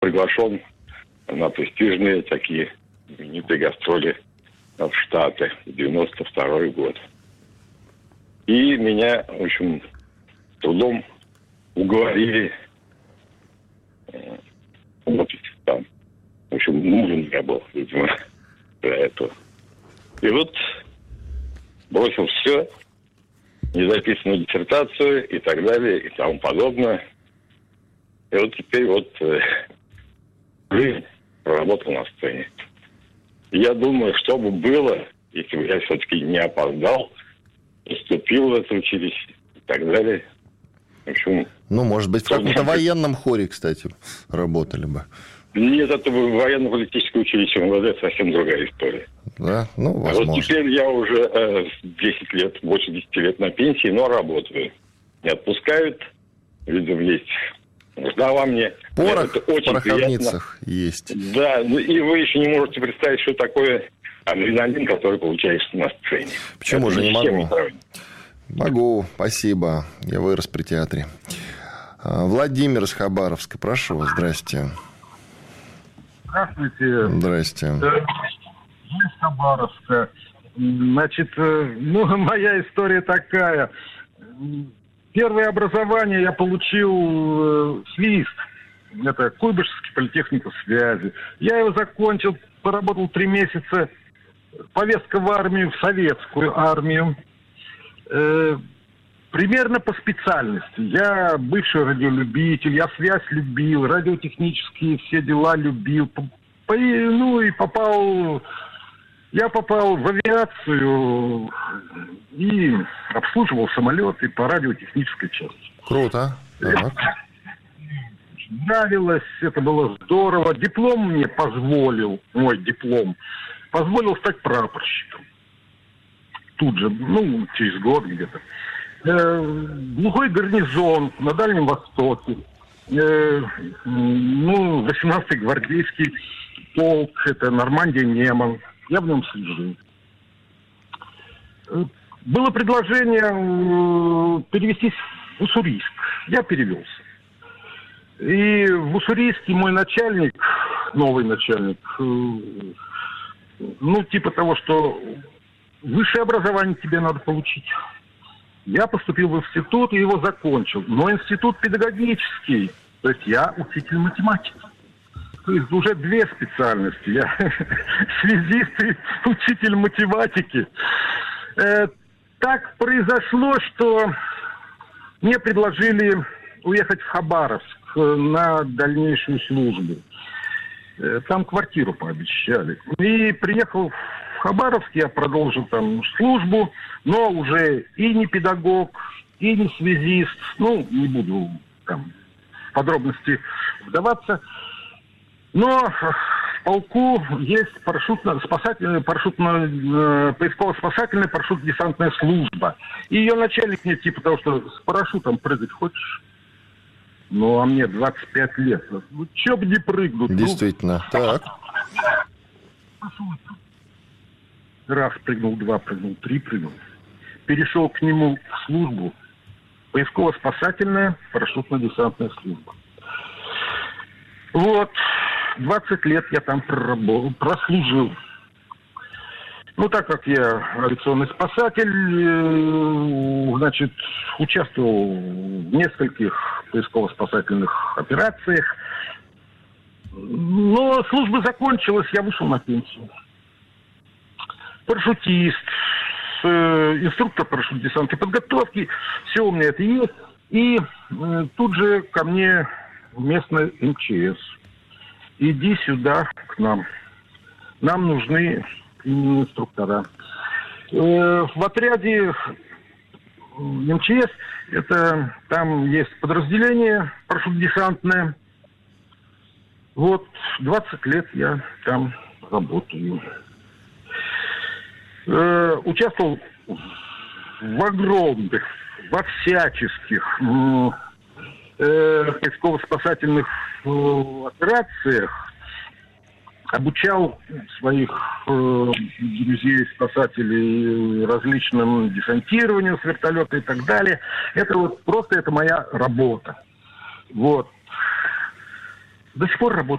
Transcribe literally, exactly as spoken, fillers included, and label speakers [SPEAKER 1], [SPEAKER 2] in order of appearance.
[SPEAKER 1] приглашен на престижные такие знаменитые гастроли в Штаты, девяносто второй год. И меня, в общем, трудом уговорили работать там. В общем, нужен я был, видимо, для этого. И вот бросил все, незаписанную диссертацию и так далее, и тому подобное. И вот теперь вот э, жизнь проработал на сцене. И я думаю, что бы было, если бы я все-таки не опоздал, поступил в это училище и так далее. В общем,
[SPEAKER 2] ну, может быть, в каком-то военном хоре, кстати, работали бы.
[SPEAKER 1] Нет, это военно-политическое училище эм вэ дэ, совсем другая история.
[SPEAKER 2] Да, ну, возможно.
[SPEAKER 1] А вот теперь я уже э, десять лет, больше десяти лет на пенсии, но работаю. Не отпускают, видимо, есть нужда во мне.
[SPEAKER 2] Порох
[SPEAKER 1] это очень
[SPEAKER 2] в пороховницах приятно. Есть.
[SPEAKER 1] Да, и вы еще не можете представить, что такое адреналин, который получаешь на сцене.
[SPEAKER 2] Почему
[SPEAKER 1] это
[SPEAKER 2] же не могу?
[SPEAKER 1] Не
[SPEAKER 2] могу, спасибо. Я вырос при театре. Владимир из Хабаровска, прошу вас, здрасте.
[SPEAKER 3] Здравствуйте.
[SPEAKER 2] Здрасте.
[SPEAKER 3] Из Хабаровска. Значит, ну, моя история такая. Первое образование я получил свист. Это Куйбышевский политехник связи. Я его закончил, поработал три месяца. Повестка в армию, в советскую армию. Э, примерно по специальности. Я бывший радиолюбитель, я связь любил, радиотехнические все дела любил. По, по, ну и попал... Я попал в авиацию и обслуживал самолеты по радиотехнической части.
[SPEAKER 2] Круто. Так.
[SPEAKER 3] Нравилось, это было здорово. Диплом мне позволил, мой диплом, позволил стать прапорщиком. Тут же, ну, через год где-то. Э, глухой гарнизон на Дальнем Востоке. Э, ну, восемнадцатый гвардейский полк, это Нормандия, Неман. Я в нем служил. Было предложение перевестись в Уссурийск. Я перевелся. И в Уссурийске мой начальник, новый начальник, ну, типа того, что высшее образование тебе надо получить. Я поступил в институт и его закончил. Но институт педагогический. То есть я учитель математики. То есть уже две специальности. Я связист и учитель математики. Э, так произошло, что мне предложили уехать в Хабаровск на дальнейшую службу. Э, там квартиру пообещали. И приехал в Хабаровск, я продолжил там службу, но уже и не педагог, и не связист. Ну, не буду там в подробности вдаваться. Но в полку есть парашютно-спасательная, парашютно, поисково-спасательная парашютно-десантная служба. И ее начальник мне типа того, что с парашютом прыгать хочешь? Ну, а мне двадцать пять лет. Ну, че бы не прыгнуть?
[SPEAKER 2] Действительно. Ну, так.
[SPEAKER 3] Раз прыгнул, два прыгнул, три прыгнул. Перешел к нему в службу. Поисково-спасательная парашютно-десантная служба. Вот. двадцать лет я там проработал, прослужил. Ну, так как я авиационный спасатель, значит, участвовал в нескольких поисково-спасательных операциях. Но служба закончилась, я вышел на пенсию. Парашютист, инструктор парашютно-десантной подготовки, все у меня это есть. И тут же ко мне местный эм че эс. Иди сюда к нам. Нам нужны инструктора. Э, в отряде эм че эс это там есть подразделение парашютно-десантное. Вот двадцать лет я там работаю. Э, участвовал в огромных, во всяческих э, поисково-спасательных операциях, обучал своих э, друзей, спасателей различным десантированию с вертолета и так далее. Это вот просто это моя работа. Вот. До сих пор работаю.